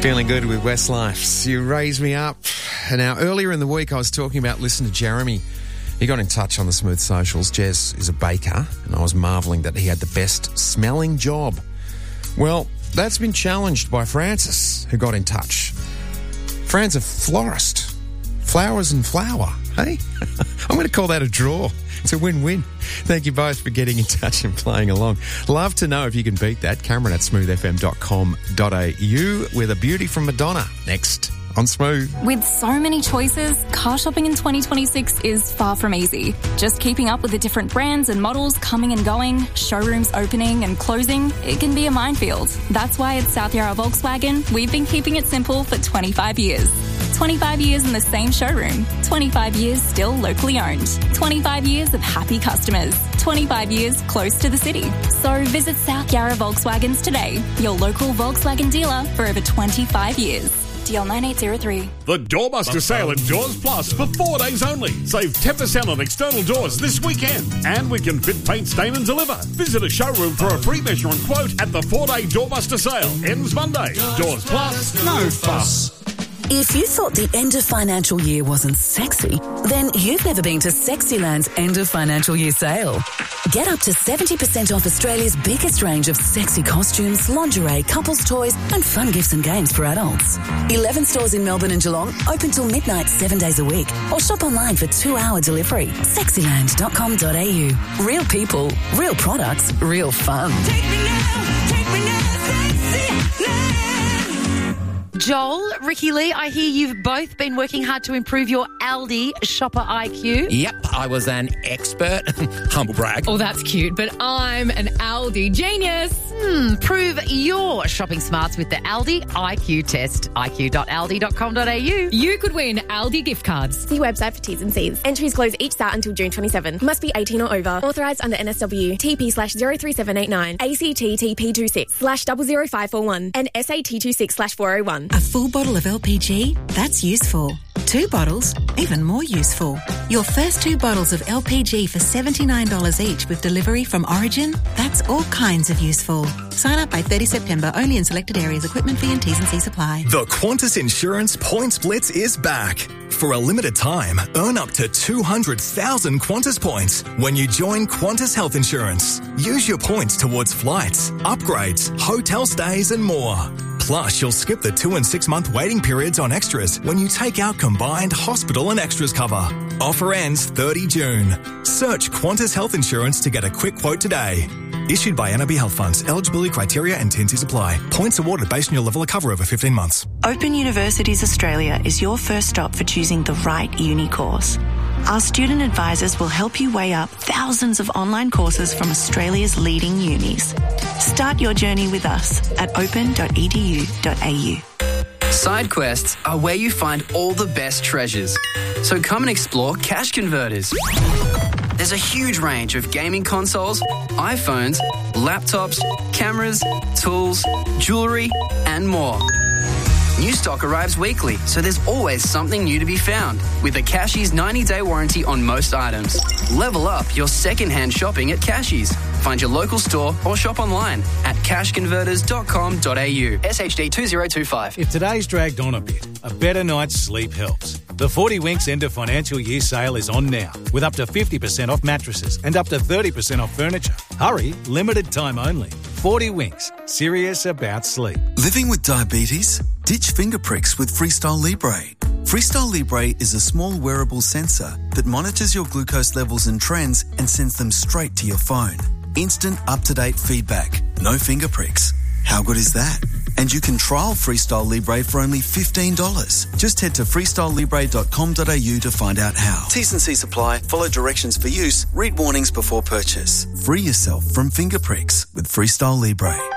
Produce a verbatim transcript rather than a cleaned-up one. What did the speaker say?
Feeling good with Westlife's You Raise Me Up. Now, earlier in the week, I was talking about listening to Jeremy. He got in touch on the Smooth Socials. Jez is a baker, and I was marvelling that he had the best smelling job. Well, that's been challenged by Francis, who got in touch. Fran's a florist. Flowers and flour, hey? I'm going to call that a draw. It's a win-win. Thank you both for getting in touch and playing along. Love to know if you can beat that. Cameron at smooth f m dot com dot a u with a beauty from Madonna next on Smooth. With so many choices, car shopping in twenty twenty-six is far from easy. Just keeping up with the different brands and models coming and going, showrooms opening and closing, it can be a minefield. That's why at South Yarra Volkswagen, we've been keeping it simple for twenty-five years. twenty-five years in the same showroom. twenty-five years still locally owned. twenty-five years of happy customers. twenty-five years close to the city. So visit South Yarra Volkswagens today, your local Volkswagen dealer for over twenty-five years. D L nine eight zero three. The Doorbuster sale at Doors Plus for four days only. Save ten percent on external doors this weekend. And we can fit, paint, stain and deliver. Visit a showroom for a free measure and quote at the four-day Doorbuster sale. Ends Monday. Doors Plus, no fuss. If you thought the end of financial year wasn't sexy, then you've never been to Sexyland's end of financial year sale. Get up to seventy percent off Australia's biggest range of sexy costumes, lingerie, couples toys and fun gifts and games for adults. eleven stores in Melbourne and Geelong, open till midnight seven days a week. Or shop online for two-hour delivery. sexyland dot com dot a u. Real people, real products, real fun. Take me now, take me now, Sexyland. Joel, Ricky Lee, I hear you've both been working hard to improve your Aldi shopper I Q. Yep, I was an expert. Humble brag. Oh, that's cute, but I'm an Aldi genius. Hmm, prove your shopping smarts with the Aldi I Q test. i q dot aldi dot com dot a u. You could win Aldi gift cards. See website for T's and C's. Entries close each start until June twenty-seventh. Must be eighteen or over. Authorised under N S W. T P slash zero three seven eight nine. A C T T P two six slash double zero five four one. And S A T two six slash four oh one. A full bottle of L P G? That's useful. Two bottles? Even more useful. Your first two bottles of L P G for seventy-nine dollars each with delivery from Origin? That's all kinds of useful. Sign up by thirtieth September only in selected areas. Equipment fee and T's and C's apply. The Qantas Insurance Points Blitz is back. For a limited time, earn up to two hundred thousand Qantas points when you join Qantas Health Insurance. Use your points towards flights, upgrades, hotel stays and more. Plus, you'll skip the two and six month waiting periods on extras when you take out combined hospital and extras cover. Offer ends thirtieth June. Search Qantas Health Insurance to get a quick quote today. Issued by N A B Health Funds. Eligibility criteria and T and C's apply. Points awarded based on your level of cover over fifteen months. Open Universities Australia is your first stop for choosing the right uni course. Our student advisors will help you weigh up thousands of online courses from Australia's leading unis. Start your journey with us at open dot e d u dot a u. Side quests are where you find all the best treasures. So come and explore Cash Converters. There's a huge range of gaming consoles, iPhones, laptops, cameras, tools, jewellery, and more. New stock arrives weekly, so there's always something new to be found. With a Cashies ninety day warranty on most items. Level up your second-hand shopping at Cashies. Find your local store or shop online at cash converters dot com dot a u. S H D two zero two five. If today's dragged on a bit, a better night's sleep helps. The forty Winks end of financial year sale is on now, with up to fifty percent off mattresses and up to thirty percent off furniture. Hurry, limited time only. forty Winks, serious about sleep. Living with diabetes? Ditch finger pricks with Freestyle Libre. Freestyle Libre is a small wearable sensor that monitors your glucose levels and trends and sends them straight to your phone. Instant, up-to-date feedback. No finger pricks. How good is that? And you can trial Freestyle Libre for only fifteen dollars. Just head to freestyle libre dot com dot a u to find out how. T's and C's apply. Follow directions for use. Read warnings before purchase. Free yourself from finger pricks with Freestyle Libre.